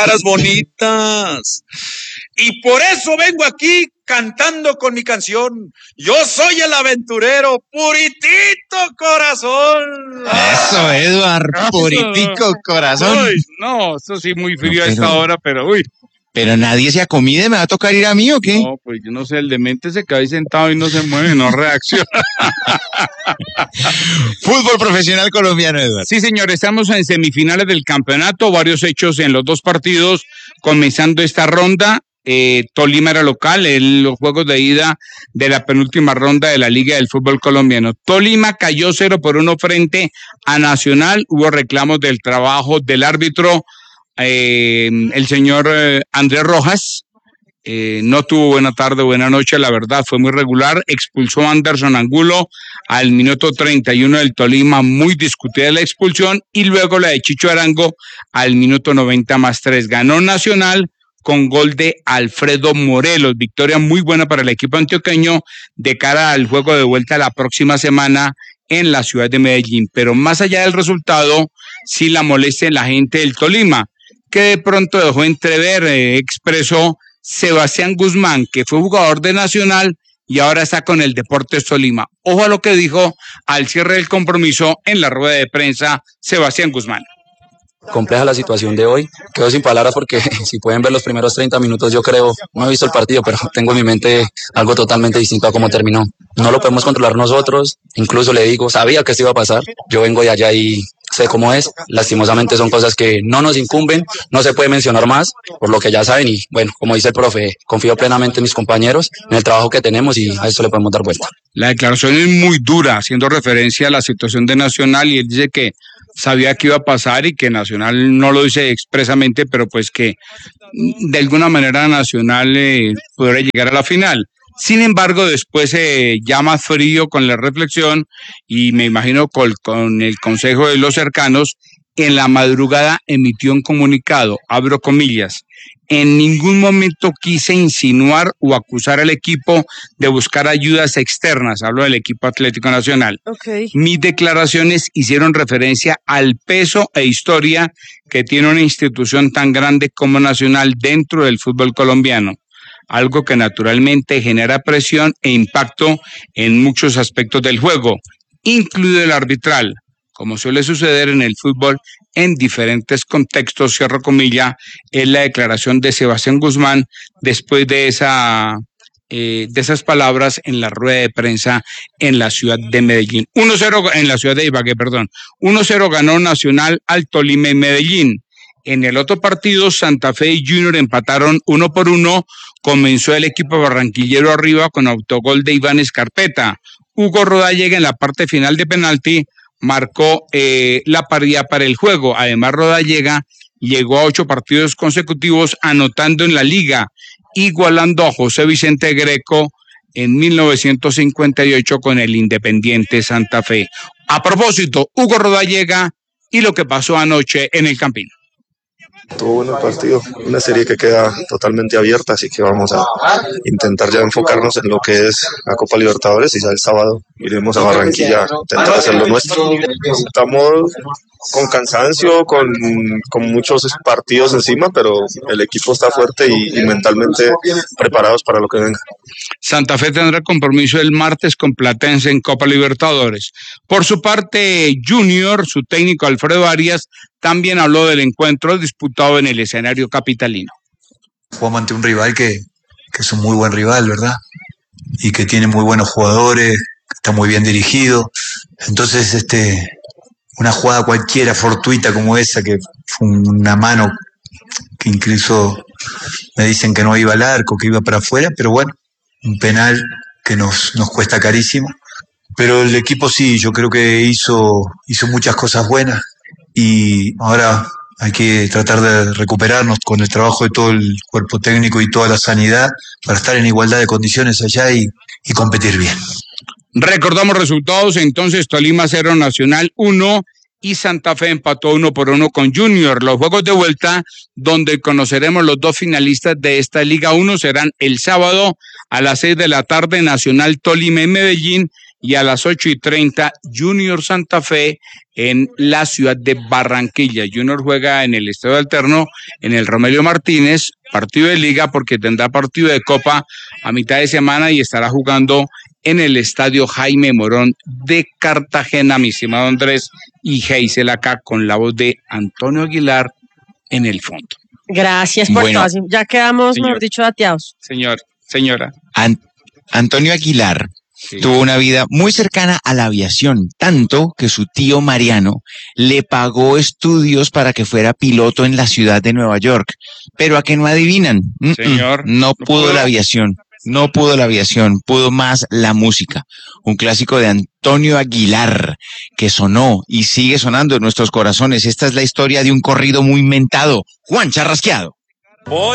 caras bonitas. Y por eso vengo aquí cantando con mi canción. Yo soy el aventurero, puritito corazón. Eso, Edward, puritico corazón. Uy, no, eso sí muy frío a esta hora, pero uy. Pero nadie se acomide, ¿me va a tocar ir a mí o qué? No, pues yo no sé, el demente se queda ahí sentado y no se mueve, no reacciona. Fútbol profesional colombiano, Edward. Sí, señor, estamos en semifinales del campeonato, varios hechos en los dos partidos, comenzando esta ronda. Tolima era local en los juegos de ida de la penúltima ronda de la Liga del Fútbol Colombiano. Tolima cayó 0-1 frente a Nacional, hubo reclamos del trabajo del árbitro, el señor Andrés Rojas. No tuvo buena tarde, buena noche, la verdad, fue muy regular. Expulsó a Anderson Angulo al minuto 31 del Tolima, muy discutida la expulsión, y luego la de Chicho Arango al minuto 90+3. Ganó Nacional con gol de Alfredo Morelos. Victoria muy buena para el equipo antioqueño de cara al juego de vuelta la próxima semana en la ciudad de Medellín. Pero más allá del resultado, sí la molestia en la gente del Tolima, que de pronto dejó entrever, expresó Sebastián Guzmán, que fue jugador de Nacional y ahora está con el Deportes Tolima. Ojo a lo que dijo al cierre del compromiso en la rueda de prensa Sebastián Guzmán. Compleja la situación de hoy, quedo sin palabras porque si pueden ver los primeros 30 minutos, yo creo, no he visto el partido, pero tengo en mi mente algo totalmente distinto a cómo terminó. No lo podemos controlar nosotros, incluso le digo, sabía que esto iba a pasar, yo vengo de allá y sé cómo es, lastimosamente son cosas que no nos incumben, no se puede mencionar más, por lo que ya saben, y bueno, como dice el profe, confío plenamente en mis compañeros, en el trabajo que tenemos y a esto le podemos dar vuelta. La declaración es muy dura, haciendo referencia a la situación de Nacional, y él dice que sabía que iba a pasar y que Nacional no lo dice expresamente, pero pues que de alguna manera Nacional podría llegar a la final. Sin embargo, después ya más frío con la reflexión y me imagino con el consejo de los cercanos, en la madrugada emitió un comunicado, abro comillas: en ningún momento quise insinuar o acusar al equipo de buscar ayudas externas, hablo del equipo Atlético Nacional. Okay. Mis declaraciones hicieron referencia al peso e historia que tiene una institución tan grande como Nacional dentro del fútbol colombiano, algo que naturalmente genera presión e impacto en muchos aspectos del juego, incluido el arbitral, como suele suceder en el fútbol en diferentes contextos, cierro comilla, es la declaración de Sebastián Guzmán después de esas palabras en la rueda de prensa en la ciudad de Medellín. 1-0 en la ciudad de Ibagué, perdón. 1-0 ganó Nacional al Tolima en Medellín. En el otro partido, Santa Fe y Junior empataron 1-1. Comenzó el equipo barranquillero arriba con autogol de Iván Escarpeta. Hugo Rodallega en la parte final de penalti marcó la paridad para el juego. Además, Rodallega llegó a 8 partidos consecutivos anotando en la liga, igualando a José Vicente Greco en 1958 con el Independiente Santa Fe. A propósito, Hugo Rodallega y lo que pasó anoche en el Campín. Estuvo bueno el partido, una serie que queda totalmente abierta, así que vamos a intentar ya enfocarnos en lo que es la Copa Libertadores, y ya el sábado iremos a Barranquilla a intentar hacer lo nuestro. Estamos con cansancio, con muchos partidos encima, pero el equipo está fuerte y mentalmente preparados para lo que venga. Santa Fe tendrá compromiso el martes con Platense en Copa Libertadores. Por su parte, Junior, su técnico Alfredo Arias, también habló del encuentro disputado en el escenario capitalino. Jugamos ante un rival que es un muy buen rival, ¿verdad? Y que tiene muy buenos jugadores, está muy bien dirigido. Entonces, una jugada cualquiera, fortuita como esa, que fue una mano que incluso me dicen que no iba al arco, que iba para afuera, pero bueno, un penal que nos cuesta carísimo. Pero el equipo sí, yo creo que hizo muchas cosas buenas, y ahora hay que tratar de recuperarnos con el trabajo de todo el cuerpo técnico y toda la sanidad para estar en igualdad de condiciones allá y competir bien. Recordamos resultados, entonces: Tolima 0, Nacional 1 y Santa Fe empató 1-1 con Junior. Los juegos de vuelta, donde conoceremos los dos finalistas de esta Liga 1, serán el sábado a las 6 de la tarde, Nacional Tolima en Medellín, y a las 8:30 Junior Santa Fe en la ciudad de Barranquilla. Junior juega en el Estadio Alterno, en el Romelio Martínez, partido de liga porque tendrá partido de copa a mitad de semana y estará jugando en el Estadio Jaime Morón de Cartagena, mi estimado Andrés, y Geisel acá con la voz de Antonio Aguilar en el fondo. Gracias por todo. Ya quedamos, mejor dicho, dateados. Señora. Antonio Aguilar tuvo una vida muy cercana a la aviación, tanto que su tío Mariano le pagó estudios para que fuera piloto en la ciudad de Nueva York. Pero ¿a qué no adivinan? Señor, no pudo la aviación. No pudo la aviación, pudo más la música. Un clásico de Antonio Aguilar que sonó y sigue sonando en nuestros corazones. Esta es la historia de un corrido muy mentado. Juan Charrasqueado.